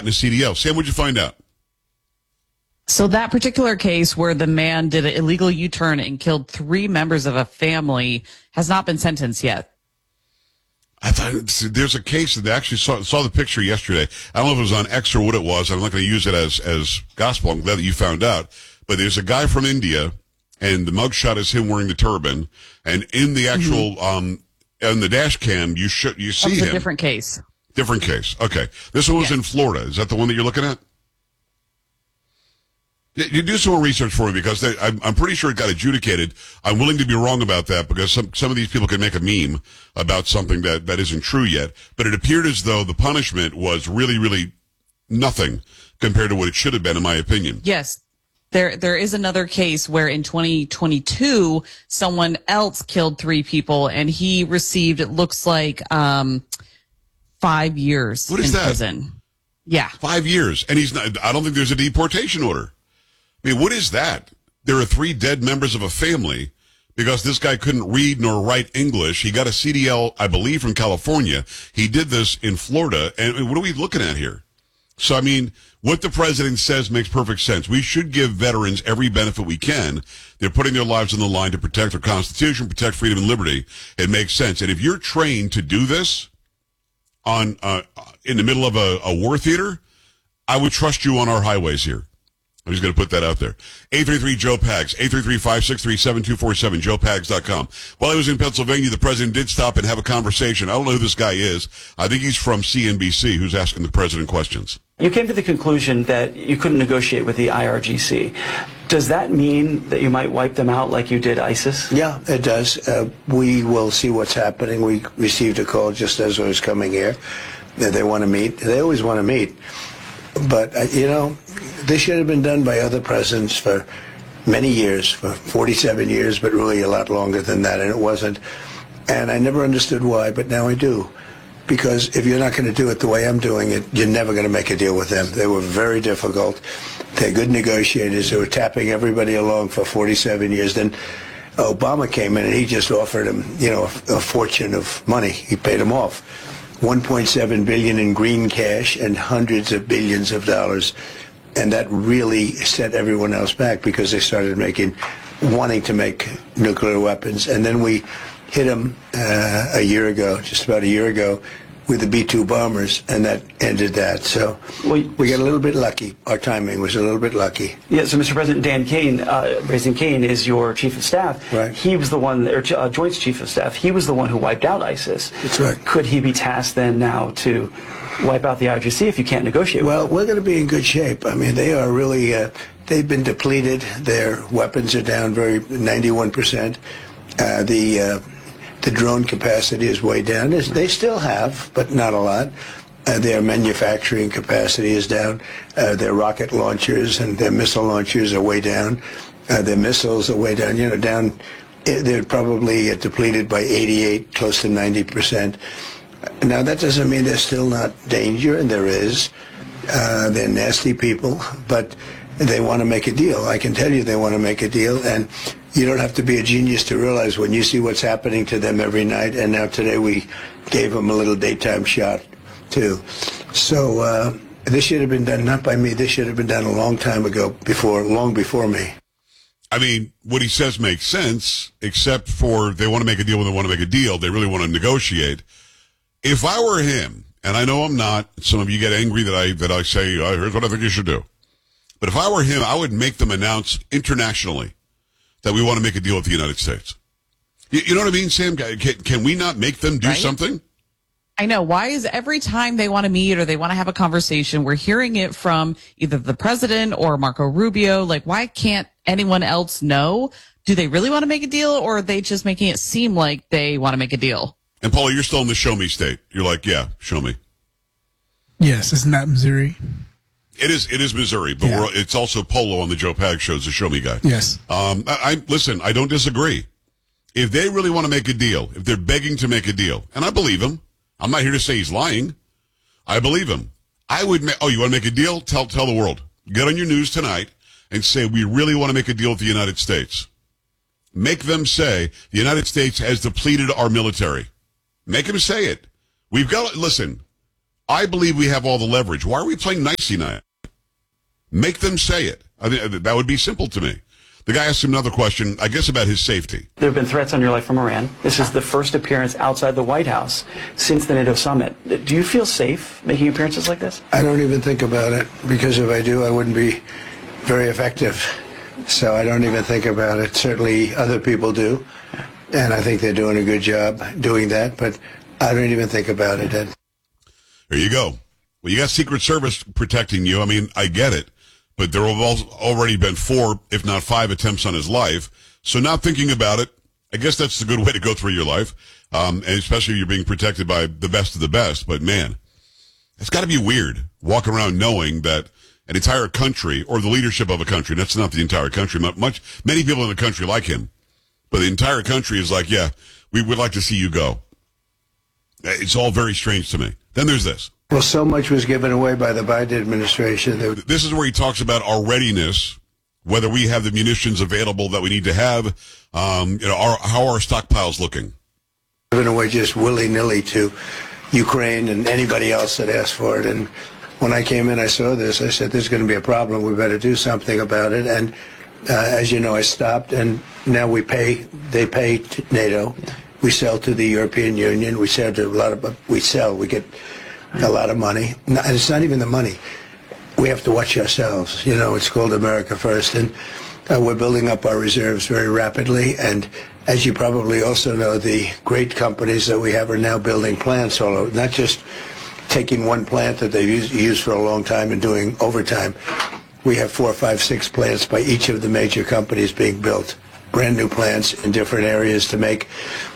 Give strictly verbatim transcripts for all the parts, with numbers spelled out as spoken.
in a C D L. Sam, what'd you find out? So that particular case where the man did an illegal U-turn and killed three members of a family has not been sentenced yet. I thought there's a case that they actually saw, saw the picture yesterday. I don't know if it was on X or what it was. I'm not going to use it as, as gospel. I'm glad that you found out. But there's a guy from India, and the mugshot is him wearing the turban. And in the actual, mm-hmm. um, in the dash cam, you should, you see That's him. a different case. Different case. Okay. This one was yes. in Florida. Is that the one that you're looking at? You do some more research for me because they, I'm, I'm pretty sure it got adjudicated. I'm willing to be wrong about that because some, some of these people can make a meme about something that, that isn't true yet. But it appeared as though the punishment was really, really nothing compared to what it should have been, in my opinion. Yes. There, there is another case where in twenty twenty-two, someone else killed three people and he received, it looks like, um, five years what is in that? prison. Yeah. Five years. And he's not, I don't think there's a deportation order. I mean, what is that? There are three dead members of a family because this guy couldn't read nor write English. He got a C D L, I believe, from California. He did this in Florida. And what are we looking at here? So, I mean, what the president says makes perfect sense. We should give veterans every benefit we can. They're putting their lives on the line to protect our Constitution, protect freedom and liberty. It makes sense. And if you're trained to do this on uh, in the middle of a, a war theater, I would trust you on our highways here. I'm just going to put that out there. eight three three, Joe Pags, eight three three, five six three, seven two four seven, joe pags dot com. While he was in Pennsylvania, the president did stop and have a conversation. I don't know who this guy is. I think he's from C N B C, who's asking the president questions. You came to the conclusion that you couldn't negotiate with the I R G C. Does that mean that you might wipe them out like you did ISIS? Yeah, it does. Uh, we will see what's happening. We received a call just as I was coming here that they want to meet. They always want to meet. But, uh, you know, this should have been done by other presidents for many years, for forty-seven years, but really a lot longer than that, and it wasn't. And I never understood why, but now I do. Because if you're not going to do it the way I'm doing it, you're never going to make a deal with them. They were very difficult. They're good negotiators. They were tapping everybody along for forty-seven years. Then Obama came in and he just offered them, you know, a, a fortune of money. He paid them off. one point seven billion dollars in green cash and hundreds of billions of dollars. And that really set everyone else back because they started making, wanting to make nuclear weapons. And then we hit them uh, a year ago, just about a year ago, with the B two bombers, and that ended that. So well, we got a little bit lucky. Our timing was a little bit lucky. Yeah, so Mister President, Dan Kane, uh, Raising Kane is your chief of staff. Right. He was the one, or uh, Joint's chief of staff, he was the one who wiped out ISIS. That's right. Could he be tasked then now to wipe out the I R G C if you can't negotiate with Well, them? we're going to be in good shape. I mean, they are really, uh, they've been depleted. Their weapons are down very, ninety-one percent. Uh, the... Uh, The drone capacity is way down. They still have, but not a lot. Uh, their manufacturing capacity is down. Uh, their rocket launchers and their missile launchers are way down. Uh, their missiles are way down. You know, down. They're probably uh, depleted by eighty-eight, close to ninety percent. Now, that doesn't mean there's still not danger, and there is. Uh, they're nasty people, but they want to make a deal. I can tell you they want to make a deal, and you don't have to be a genius to realize when you see what's happening to them every night, and now today we gave them a little daytime shot, too. So uh, this should have been done, not by me, this should have been done a long time ago, before, long before me. I mean, what he says makes sense, except for they want to make a deal when they want to make a deal. They really want to negotiate. If I were him, and I know I'm not, some of you get angry that I, that I say, oh, here's what I think you should do. But if I were him, I would make them announce internationally that we want to make a deal with the United States. You, you know what I mean, Sam? Can, can we not make them do right? something? I know. Why is every time they want to meet or they want to have a conversation, we're hearing it from either the president or Marco Rubio? Like, why can't anyone else know? Do they really want to make a deal, or are they just making it seem like they want to make a deal? And Paula, you're still in the show me state. You're like, yeah, show me. Yes, it's not Missouri. It is. It is Missouri, but Yeah. we're, it's also Polo on the Joe Pags show. It's a show me guy. Yes. Um, I, I listen. I don't disagree. If they really want to make a deal, if they're begging to make a deal, and I believe him, I'm not here to say he's lying. I believe him. I would. Ma- oh, you want to make a deal? Tell tell the world. Get on your news tonight and say we really want to make a deal with the United States. Make them say the United States has depleted our military. Make them say it. We've got. Listen. I believe we have all the leverage. Why are we playing nicey-nice? Make them say it. I mean, that would be simple to me. The guy asked him another question, I guess, about his safety. There have been threats on your life from Iran. This is the first appearance outside the White House since the NATO summit. Do you feel safe making appearances like this? I don't even think about it, because if I do, I wouldn't be very effective. So I don't even think about it. Certainly other people do, and I think they're doing a good job doing that, but I don't even think about it, Ed. There you go. Well, you got Secret Service protecting you. I mean, I get it. But there have already been four, if not five, attempts on his life. So not thinking about it, I guess that's a good way to go through your life, um, and especially if you're being protected by the best of the best. But, man, it's got to be weird walking around knowing that an entire country, or the leadership of a country, that's not the entire country, much, many people in the country like him, but the entire country is like, yeah, we would like to see you go. It's all very strange to me. Then there's this. Well, so much was given away by the Biden administration. That This is where he talks about our readiness, whether we have the munitions available that we need to have, um, you know, our, how our stockpiles looking. given away just willy-nilly to Ukraine and anybody else that asked for it. And when I came in, I saw this. I said, there's going to be a problem. We better do something about it. And uh, as you know, I stopped, and now we pay. They pay to NATO. We sell to the European Union. We sell to a lot of. We sell. We get a lot of money. And it's not even the money. We have to watch ourselves. You know, it's called America First, and uh, we're building up our reserves very rapidly. And as you probably also know, the great companies that we have are now building plants all over, not just taking one plant that they've used, used for a long time and doing overtime. We have four, five, six plants by each of the major companies being built, brand new plants in different areas to make,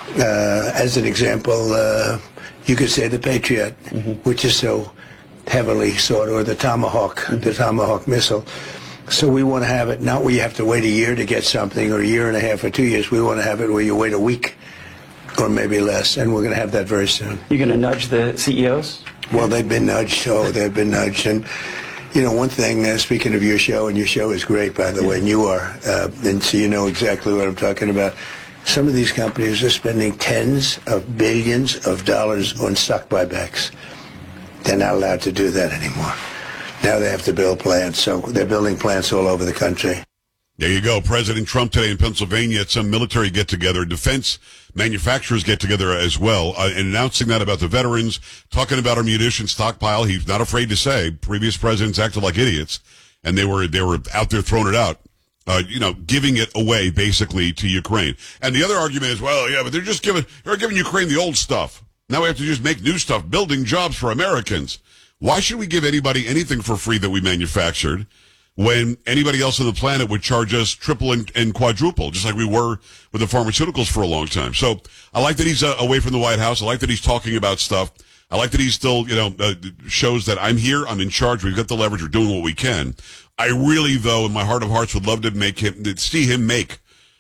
uh, as an example, uh, you could say the Patriot, mm-hmm. which is so heavily sought, or the Tomahawk, mm-hmm. the Tomahawk missile. So we want to have it not where you have to wait a year to get something, or a year and a half or two years. We want to have it where you wait a week or maybe less, and we're going to have that very soon. You're going to nudge the C E Os? Well, they've been nudged. Oh, they've been nudged. And, you know, one thing, uh, speaking of your show, and your show is great, by the yeah. way, and you are, uh, and so you know exactly what I'm talking about. Some of these companies are spending tens of billions of dollars on stock buybacks. They're not allowed to do that anymore. Now they have to build plants, so they're building plants all over the country. There you go. President Trump today in Pennsylvania at some military get-together, defense manufacturers get-together as well, uh, and announcing that about the veterans, talking about our munition stockpile. He's not afraid to say previous presidents acted like idiots, and they were they were out there throwing it out, uh, you know, giving it away basically to Ukraine. And the other argument is, well, yeah, but they're just giving they're giving Ukraine the old stuff. Now we have to just make new stuff, building jobs for Americans. Why should we give anybody anything for free that we manufactured when anybody else on the planet would charge us triple and, and quadruple, just like we were with the pharmaceuticals for a long time? So I like that he's uh, away from the White House. I like that he's talking about stuff. I like that he's still, you know, uh, shows that I'm here, I'm in charge, we've got the leverage, we're doing what we can. I really, though, in my heart of hearts, would love to make him, to see him make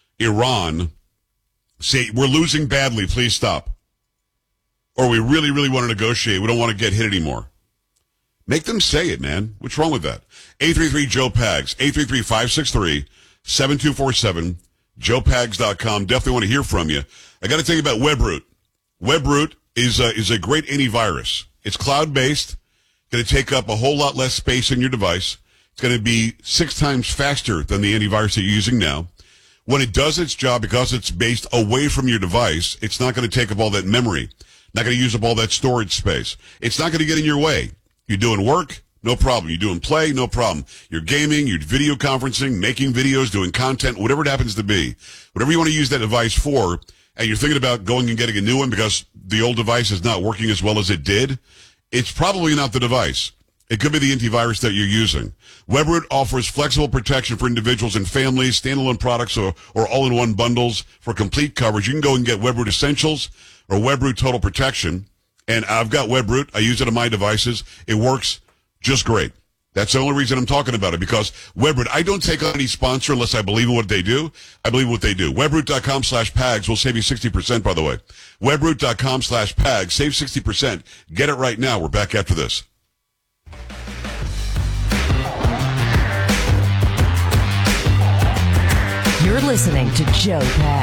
Iran say, we're losing badly, please stop. Or we really, really want to negotiate, we don't want to get hit anymore. Make them say it, man. What's wrong with that? eight three three Joe Pags, eight three three, five six three, seven two four seven, joe pags dot com. Definitely want to hear from you. I got to tell you about WebRoot. WebRoot is a, is a great antivirus. It's cloud-based, going to take up a whole lot less space in your device. It's going to be six times faster than the antivirus that you're using now. When it does its job, because it's based away from your device, it's not going to take up all that memory, not going to use up all that storage space. It's not going to get in your way. You're doing work, no problem. You're doing play, no problem. You're gaming, you're video conferencing, making videos, doing content, whatever it happens to be. Whatever you want to use that device for, and you're thinking about going and getting a new one because the old device is not working as well as it did, it's probably not the device. It could be the antivirus that you're using. WebRoot offers flexible protection for individuals and families, standalone products, or, or all-in-one bundles for complete coverage. You can go and get WebRoot Essentials or WebRoot Total Protection. And I've got WebRoot. I use it on my devices. It works just great. That's the only reason I'm talking about it, because WebRoot, I don't take on any sponsor unless I believe in what they do. I believe in what they do. WebRoot.com slash PAGS will save you sixty percent, by the way. WebRoot.com slash PAGS. Save sixty percent. Get it right now. We're back after this. You're listening to Joe Pags.